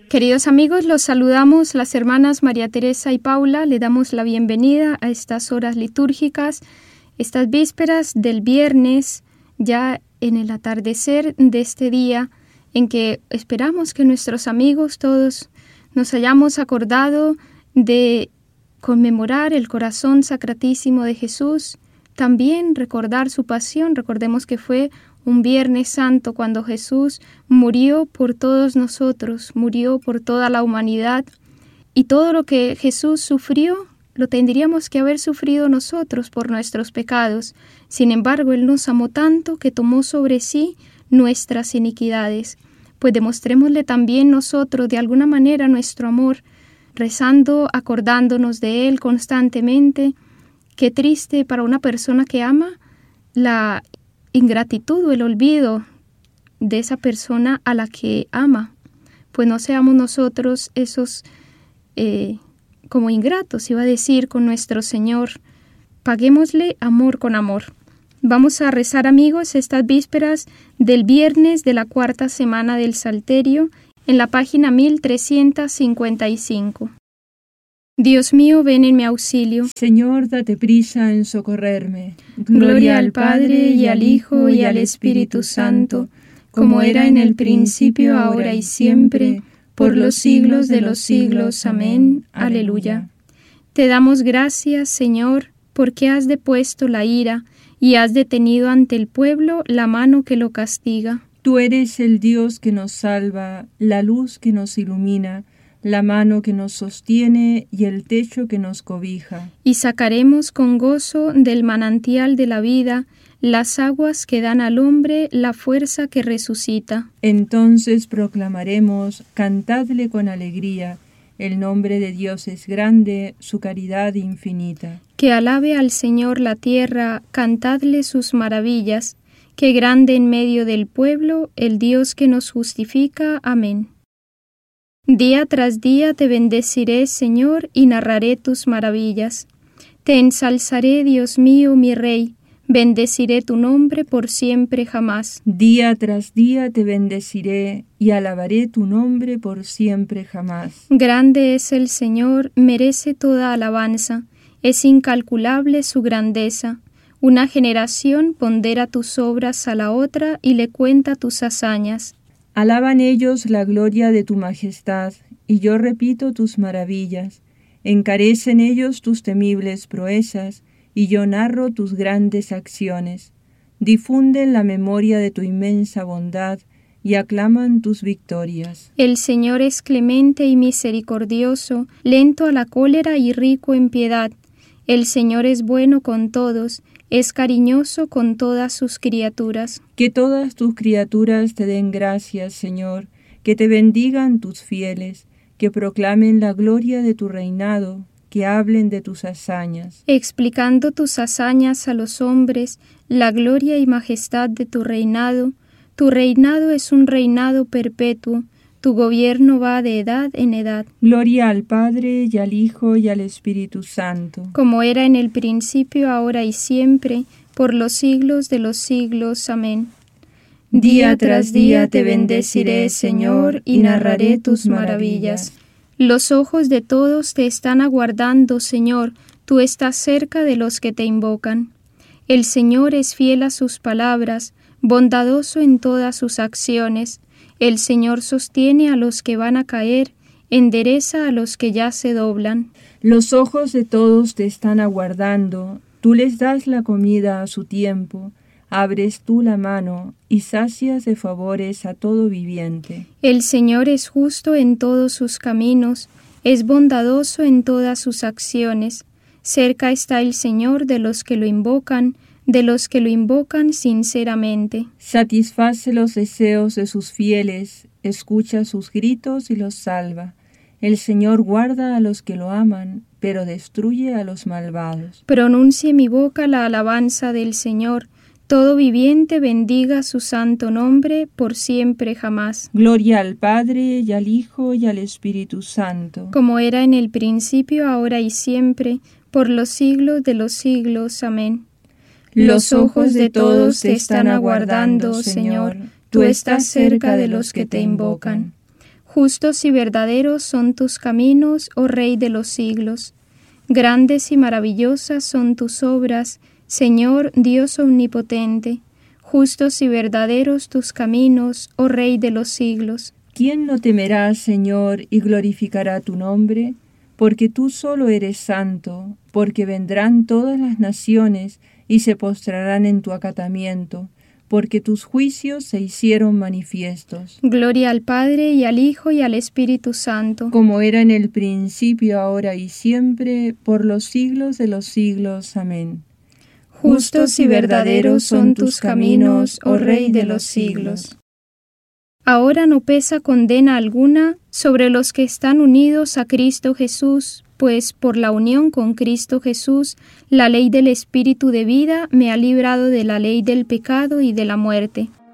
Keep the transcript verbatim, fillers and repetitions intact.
Queridos amigos, los saludamos las hermanas María Teresa y Paula. Le damos la bienvenida a estas horas litúrgicas, estas vísperas del viernes, ya en el atardecer de este día, en que esperamos que nuestros amigos todos nos hayamos acordado de conmemorar el corazón sacratísimo de Jesús, también recordar su pasión. Recordemos que fue un Viernes Santo cuando Jesús murió por todos nosotros, murió por toda la humanidad, y todo lo que Jesús sufrió lo tendríamos que haber sufrido nosotros por nuestros pecados. Sin embargo, Él nos amó tanto que tomó sobre sí nuestras iniquidades. Pues demostrémosle también nosotros de alguna manera nuestro amor, rezando, acordándonos de Él constantemente. Qué triste para una persona que ama la ingratitud o el olvido de esa persona a la que ama. Pues no seamos nosotros esos eh, como ingratos, iba a decir, con nuestro Señor. Paguémosle amor con amor. Vamos a rezar, amigos, estas vísperas del viernes de la cuarta semana del Salterio en la página mil trescientos cincuenta y cinco. Dios mío, ven en mi auxilio. Señor, date prisa en socorrerme. Gloria al Padre, y al Hijo, y al Espíritu Santo, como era en el principio, ahora y siempre, por los siglos de los siglos. Amén. Aleluya. Te damos gracias, Señor, porque has depuesto la ira, y has detenido ante el pueblo la mano que lo castiga. Tú eres el Dios que nos salva, la luz que nos ilumina, la mano que nos sostiene y el techo que nos cobija. Y sacaremos con gozo del manantial de la vida las aguas que dan al hombre la fuerza que resucita. Entonces proclamaremos, cantadle con alegría, el nombre de Dios es grande, su caridad infinita. Que alabe al Señor la tierra, cantadle sus maravillas, que grande en medio del pueblo el Dios que nos justifica. Amén. Día tras día te bendeciré, Señor, y narraré tus maravillas. Te ensalzaré, Dios mío, mi Rey, bendeciré tu nombre por siempre jamás. Día tras día te bendeciré y alabaré tu nombre por siempre jamás. Grande es el Señor, merece toda alabanza, es incalculable su grandeza. Una generación pondera tus obras a la otra y le cuenta tus hazañas. Alaban ellos la gloria de tu majestad, y yo repito tus maravillas. Encarecen ellos tus temibles proezas, y yo narro tus grandes acciones. Difunden la memoria de tu inmensa bondad, y aclaman tus victorias. El Señor es clemente y misericordioso, lento a la cólera y rico en piedad. El Señor es bueno con todos, es cariñoso con todas sus criaturas. Que todas tus criaturas te den gracias, Señor, que te bendigan tus fieles, que proclamen la gloria de tu reinado, que hablen de tus hazañas. Explicando tus hazañas a los hombres, la gloria y majestad de tu reinado. Tu reinado es un reinado perpetuo, tu gobierno va de edad en edad. Gloria al Padre, y al Hijo, y al Espíritu Santo. Como era en el principio, ahora y siempre, por los siglos de los siglos. Amén. Día tras día te bendeciré, Señor, y narraré tus maravillas. Los ojos de todos te están aguardando, Señor, tú estás cerca de los que te invocan. El Señor es fiel a sus palabras, bondadoso en todas sus acciones. El Señor sostiene a los que van a caer, endereza a los que ya se doblan. Los ojos de todos te están aguardando, tú les das la comida a su tiempo, abres tú la mano y sacias de favores a todo viviente. El Señor es justo en todos sus caminos, es bondadoso en todas sus acciones. Cerca está el Señor de los que lo invocan, de los que lo invocan sinceramente. Satisface los deseos de sus fieles, escucha sus gritos y los salva. El Señor guarda a los que lo aman, pero destruye a los malvados. Pronuncie mi boca la alabanza del Señor. Todo viviente bendiga su santo nombre por siempre jamás. Gloria al Padre, y al Hijo, y al Espíritu Santo. Como era en el principio, ahora y siempre, por los siglos de los siglos. Amén. Los ojos de todos te están aguardando, Señor. Tú estás cerca de los que te invocan. Justos y verdaderos son tus caminos, oh Rey de los siglos. Grandes y maravillosas son tus obras, Señor Dios omnipotente. Justos y verdaderos tus caminos, oh Rey de los siglos. ¿Quién no temerá, Señor, y glorificará tu nombre? Porque tú solo eres santo, porque vendrán todas las naciones y se postrarán en tu acatamiento, porque tus juicios se hicieron manifiestos. Gloria al Padre, y al Hijo, y al Espíritu Santo. Como era en el principio, ahora y siempre, por los siglos de los siglos. Amén. Justos y verdaderos son tus caminos, oh Rey de los siglos. Ahora no pesa condena alguna sobre los que están unidos a Cristo Jesús, pues por la unión con Cristo Jesús, la ley del Espíritu de vida me ha librado de la ley del pecado y de la muerte.